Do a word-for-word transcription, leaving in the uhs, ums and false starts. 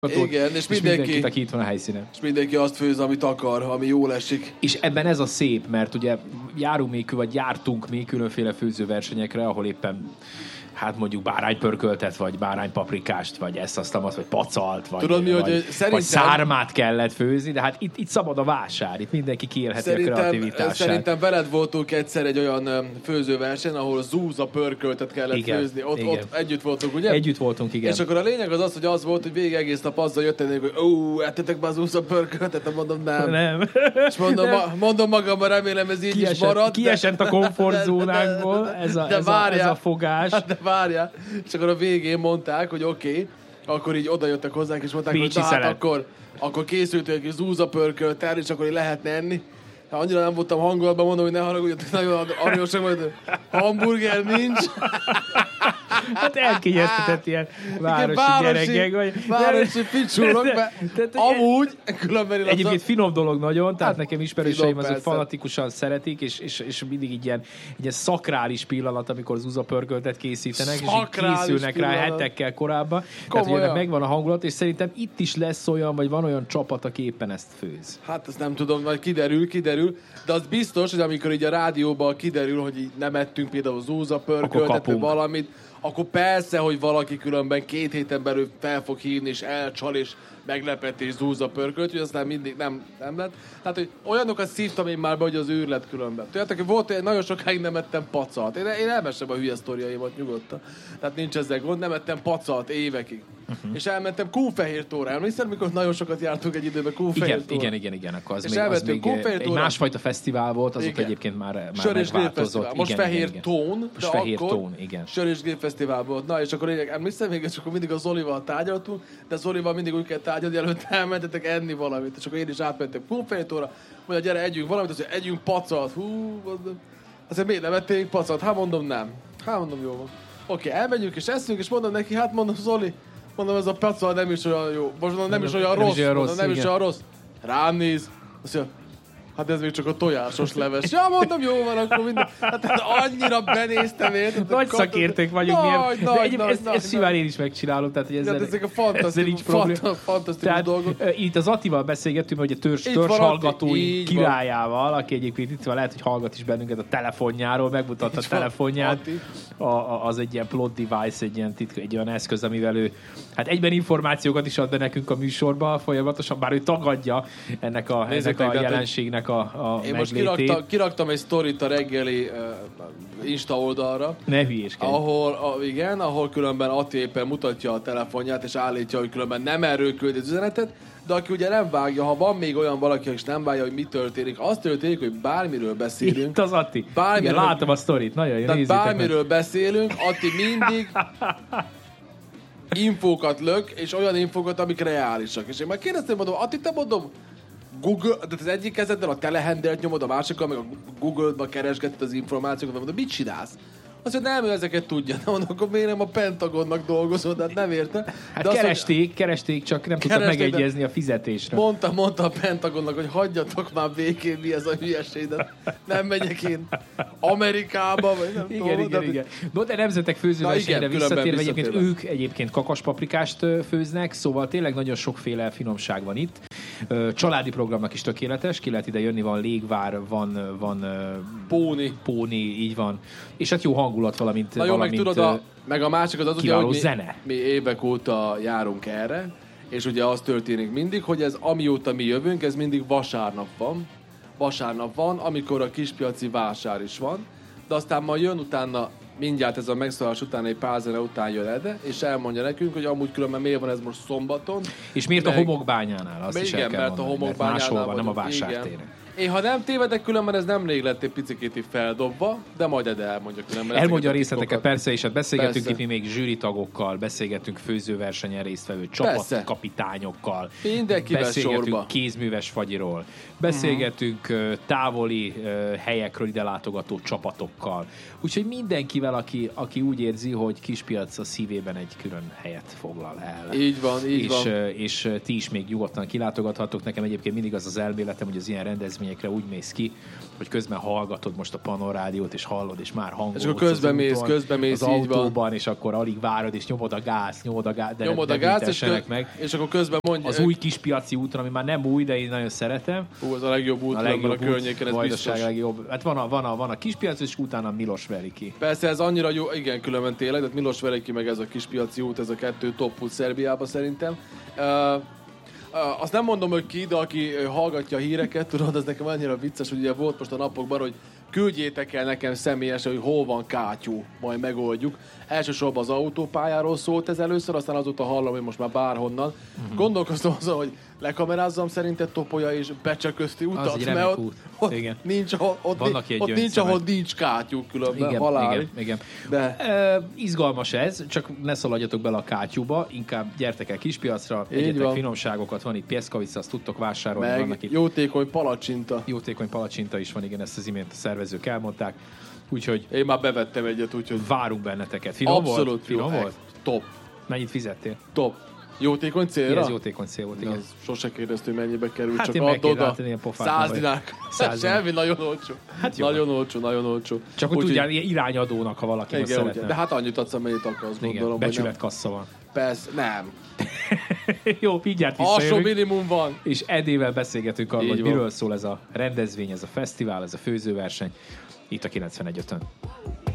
Igen, és, és mindenki, mindenkit, aki itt van a helyszínen. És mindenki azt főz, amit akar, ami jól esik. És ebben ez a szép, mert ugye járunk még, vagy jártunk még különféle főzőversenyekre, ahol éppen hát mondjuk báránypörköltet, vagy báránypaprikást, vagy ezt, azt, azt, vagy pacalt, vagy, Tudod, mi, vagy, hogy szerintem, vagy szármát kellett főzni, de hát itt, itt szabad a vásár, itt mindenki kiélheti a kreativitását. Szerintem veled voltunk egyszer egy olyan főzőverseny, ahol zúza pörköltet kellett igen, főzni. Ott, igen. ott együtt voltunk, ugye? Együtt voltunk, igen. És akkor a lényeg az az, hogy az volt, hogy végig egész nap azzal jöttenek, hogy ó, ettetek be az zúza pörköltet, mondom, nem. Nem. És mondom, nem. Ma, mondom magamban, remélem ez így kiesett, is marad. Kiesett a komfortzónánkból ez a, ez, a, ez a fogás. De várjál. És akkor a végén mondták, hogy oké, okay, akkor így odajöttek hozzánk, és mondták, Pécsi hogy hát akkor, akkor készültünk egy zúzapörköltel, és akkor így lehetne enni. Ha annyira nem voltam hangulatban, mondom, hogy ne haragudjatok, nagyon aranyosság, majd hamburger nincs. Hát elkényeztetett ilyen városi, városi gyerekek. Vagy... Városi picsúrok, mert amúgy különben... Egyébként finom dolog nagyon, tehát hát, nekem ismerőseim azok persze. fanatikusan szeretik, és, és, és mindig így ilyen, egy ilyen szakrális pillanat, amikor zúzapörköltet készítenek, szakrális és így készülnek pillanat. Rá hetekkel korábban. Tehát ugye megvan a hangulat, és szerintem itt is lesz olyan, vagy van olyan csapat, aki éppen ezt főz. Hát ezt nem tudom, majd kiderül, kiderül, de az biztos, hogy amikor így a rádióban kiderül, hogy így nem ettünk például zúzapörköltet, vagy valamit, akkor persze, hogy valaki különben két héten belül fel fog hívni, és elcsal, és meglepetés zúzapörkölt, hogy aztán mindig nem, nem lett. Tehát, hogy olyanokat szívtam én már be, hogy az őrület különben. Tudjátok, hogy volt, hogy nagyon sokáig nem ettem pacalt. Én, én elmesem a hülye sztoriaimat nyugodtan. Tehát nincs ezzel gond, nem ettem pacalt évekig. Uh-huh. És elmentem Kunfehértóra. Emlékszel, mikor nagyon sokat jártunk egy időben Kunfehértóra? Igen, igen, igen, igen. Akkor az és még, az még egy másfajta fesztivál volt, azóta igen. egyébként már, már Sör és megváltozott. Most igen, Fehér igen, Tón, Most de Fehér akkor Tón, igen. Sör és Gépfesztivál volt. Na, és akkor emlékszem még, és akkor mindig a Zolival tárgyaltunk, de Zolival mindig úgy kell tárgyalni, előtt elmentetek enni valamit. És akkor én is átmentem Kunfehértóra, mondja, gyere, együnk valamit, azt mondja, együnk pacalt. Hú, azért miért nem ették pacalt? Hát mondom, nem. Hát mondom, jó van. Oké, okay, elmegyünk és eszünk, és mondom neki, hát mondom, Zoli, mondom, ez a pacal nem is olyan jó. Most mondom, nem is olyan rossz. Mondom, nem is olyan rossz. Rám néz. Azt mondja, hát ez még csak a tojásos leves. Ja, mondom, jó van, akkor minden. Hát annyira benéztem én. Nagy szakértők vagyunk. Nagy, milyen... nagy, egyéb, nagy, ezt, nagy, ezt simán én is megcsinálom. Tehát, hogy ezzel, ja, ezek a fantasztikus, fantasztikus dolgok. Itt az Attival beszélgettünk, hogy a törzs, törzs hallgatói királyával, aki egyébként itt van, lehet, hogy hallgat is bennünket a telefonjáról, megmutatta a telefonját. A, a, az egy ilyen plot device, egy ilyen titk, egy olyan eszköz, amivel ő hát egyben információkat is ad be nekünk a műsorba folyamatosan, bár ő tagadja ennek a, ennek a jelenségnek a, a Én most kiraktam, kiraktam egy sztorit a reggeli uh, Insta oldalra. Ne hülyéskedj. Ahol, a, igen, ahol különben Atti éppen mutatja a telefonját, és állítja, hogy különben nem erről küld az üzenetet, de aki ugye nem vágja, ha van még olyan valaki, aki nem vágja, hogy mi történik, az történik, hogy bármiről beszélünk. Itt az Atti. Bármiről, igen, látom a sztorit. Nagyon jó, nézzétek bármiről meg. beszélünk, Atti mindig infókat lök, és olyan infókat, amik reálisak. És én már kérdeztem, mondom, Atti, te mondom, Google, tehát az egyik kezeddel a telehandelt nyomod, a másikkal meg a Google-ba keresgeted az információkat, mondom, mit csinálsz? Azt mondja, nem, ő ezeket tudja. De mondom, akkor miért nem a Pentagonnak dolgozod, de hát nem érte. Hát de keresték, mondja, keresték, csak nem tudtak megegyezni a fizetésre. Mondta, mondta a Pentagonnak, hogy hagyjatok már békén, mi ez a hülyeség, de nem megyek én Amerikába, vagy nem igen, tudom. Igen, de... igen. No, de nemzetek főzőversenyre visszatérve, egyébként ők egyébként kakaspaprikást főznek, szóval tényleg nagyon sokféle finomság van itt. Családi programnak is tökéletes, ki lehet ide jönni, van légvár, van, van póni. póni, így van. És hát jó hangulat, valamint, Na jó, valamint meg tudod, a, meg a másik az az, ugye, hogy mi, zene. mi évek óta járunk erre, és ugye az történik mindig, hogy ez amióta mi jövünk, ez mindig vasárnap van. Vasárnap van, amikor a kispiaci vásár is van, de aztán majd jön utána, mindjárt ez a megszólás után, egy pár zene után jön Ede, és elmondja nekünk, hogy amúgy különben miért van ez most szombaton. És miért meg, a homokbányánál? Azt igen, is el kell mert mondani, a homokbányánál mert máshol van, nem a vagyunk, vásártéren. Én, ha nem tévedek, különben ez nemrég lett egy picikét feldobva, de majd Ede elmondja különben. Elmondja a részleteket, persze, és hát beszélgetünk persze. itt mi még zsűritagokkal, beszélgetünk főzőversenyen résztvevő csapatkapitányokkal, beszélgetünk sorba. Kézműves fagyiról, beszélgetünk uh-huh. távoli uh, helyekről ide látogató csapatokkal. Úgyhogy mindenkivel, aki, aki úgy érzi, hogy Kispiac a szívében egy külön helyet foglal el. Így van, így és, van. És ti is még nyugodtan kilátogathatok. Nekem egyébként mindig az az elméletem, hogy az ilyen rendezvény rendezvényekre úgy mész ki, hogy közben hallgatod most a Panon rádiót, és hallod, és már hangolódsz. És akkor közben mész, úton, közben mész, az autóban, és akkor alig várod, és nyomod a gáz, nyomod a gáz, de nyomod ne, a gáz, és, köz, meg. és akkor közben mondja... Az új Kispiaci úton, ami már nem új, de én nagyon szeretem. Hú, az a legjobb út, a, legjobb a környéken, ez biztos. Legjobb. Hát van a, van a, van a Kispiaci, és utána Milosveliki. Persze, ez annyira jó, igen, különben tényleg, de Milosveliki meg ez a Kispiaci út, ez a kettő top út Szerbiában szerintem. Uh, Uh, azt nem mondom, hogy ki, de aki uh, hallgatja a híreket, tudod, az nekem annyira vicces, hogy ugye volt most a napokban, hogy küldjétek el nekem személyesen, hogy hol van kátyú, majd megoldjuk. Elsősorban az autópályáról szólt ez először, aztán azóta hallom, hogy most már bárhonnan. Uh-huh. Gondolkoztam azon, hogy lekamerázzam szerinted Topolya és Becse közti utat, mert ott, út. ott igen. nincs, ahol, ott, ott, ott nincs, ahol nincs kátyú különben, igen, halál. Igen, igen. De... E, izgalmas ez, csak ne szaladjatok bele a kátyúba, inkább gyertek el Kispiacra, egyetek finomságokat, van itt Pieszkavica, azt tudtok vásárolni. Meg vannak itt jótékony palacsinta. Jótékony palacsinta is van, igen, ezt az imént a szervezők elmondták. Úgyhogy én már bevettem egyet, úgyhogy várunk benneteket. Finom abszolút volt? Finom volt? Top. Mennyit fizettél? Top. Jótékony célra? Ez jótékony cél volt, igen. Az sose kérdeztük, mennyibe kerül, hát csak add oda. Száz dinár. Semmi, nagyon olcsó. Hát nagyon olcsó, nagyon olcsó. Csak úgy tudjál, ilyen irányadónak, ha valaki igen, szeretne. De hát annyit adsz, amennyit akarsz, gondolom. Becsületkassa van. Persze, nem. Jó, mindjárt visszajövünk. Alsó minimum van. És Edével beszélgetünk arról, hogy miről szól ez a rendezvény, ez a fesztivál, ez a főzőverseny. Itt a kilencvenegy ötön.